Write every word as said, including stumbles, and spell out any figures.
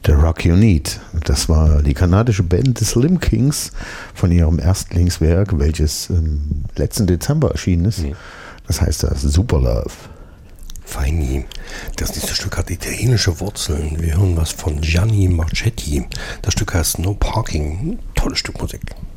The Rock You Need. Das war die kanadische Band The Slim Kings von ihrem Erstlingswerk, welches im letzten Dezember erschienen ist. Mhm. Das heißt das Super Love. Feini. Das nächste Stück hat italienische Wurzeln. Wir hören was von Gianni Marchetti. Das Stück heißt No Parking. Tolles Stück Musik.